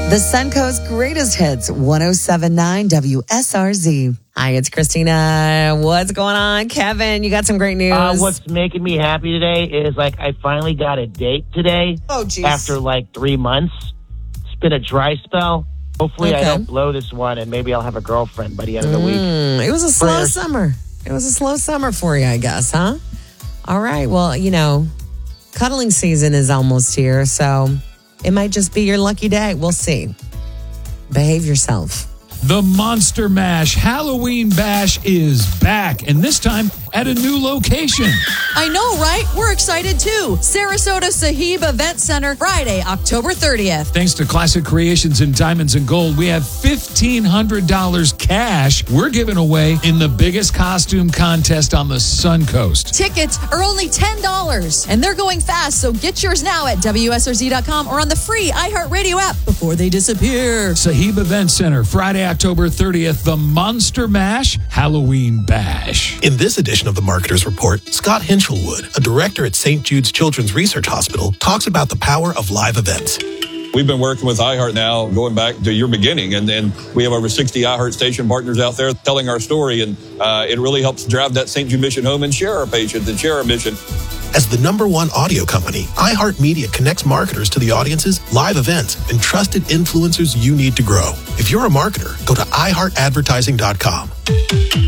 The Suncoast Greatest Hits, 107.9 WSRZ. Hi, it's Christina. What's going on? Kevin, you got some great news. What's making me happy today is, I finally got a date today. Oh, geez. After, 3 months. It's been a dry spell. Hopefully I don't blow this one, and maybe I'll have a girlfriend by the end of the week. It was a slow summer. It was a slow summer for you, I guess, huh? All right. Well, cuddling season is almost here, so it might just be your lucky day. We'll see. Behave yourself. The Monster Mash Halloween Bash is back, and this time at a new location. I know, right? We're excited too. Sarasota Sahib Event Center, Friday, October 30th. Thanks to Classic Creations and Diamonds and Gold, we have $1,500 cash we're giving away in the biggest costume contest on the Suncoast. Tickets are only $10, and they're going fast, so get yours now at WSRZ.com or on the free iHeartRadio app before they disappear. Sahib Event Center, Friday, October 30th, the Monster Mash Halloween Bash. In this edition of the Marketer's Report, Scott Hinchelwood, a director at St. Jude's Children's Research Hospital, talks about the power of live events. We've been working with iHeart now going back to your beginning, and we have over 60 iHeart station partners out there telling our story, and it really helps drive that St. Jude mission home and share our patients and share our mission. As the #1 audio company, iHeartMedia connects marketers to the audiences, live events, and trusted influencers you need to grow. If you're a marketer, go to iHeartAdvertising.com.